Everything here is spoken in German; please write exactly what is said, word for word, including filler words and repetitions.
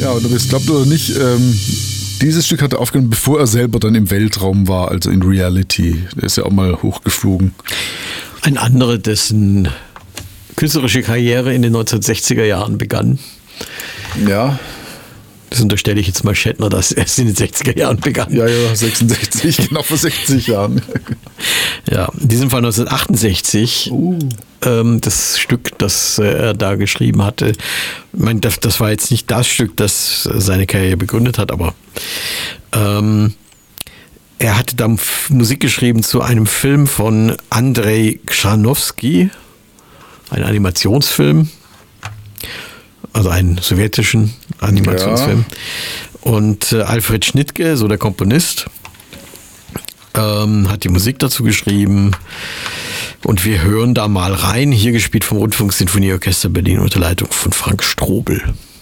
Ja, und das glaubt oder nicht, ähm, dieses Stück hat er aufgenommen, bevor er selber dann im Weltraum war, also in Reality. Der ist ja auch mal hochgeflogen. Ein anderer, dessen künstlerische Karriere in den neunzehnhundertsechziger Jahren begann. Ja. Das unterstelle ich jetzt mal Shatner, dass er erst in den sechziger Jahren begann. Ja, ja, sechsundsechzig, genau vor sechzig Jahren. Ja, in diesem Fall neunzehnhundertachtundsechzig. Uh. Ähm, das Stück, das er da geschrieben hatte, ich meine, das, das war jetzt nicht das Stück, das seine Karriere begründet hat, aber ähm, er hatte dann Musik geschrieben zu einem Film von Andrei Kschanowski, ein Animationsfilm, also einen sowjetischen Animationsfilm. Ja. Und äh, Alfred Schnittke, so der Komponist, ähm, hat die Musik dazu geschrieben. Und wir hören da mal rein, hier gespielt vom Rundfunksinfonieorchester Berlin unter Leitung von Frank Strobel.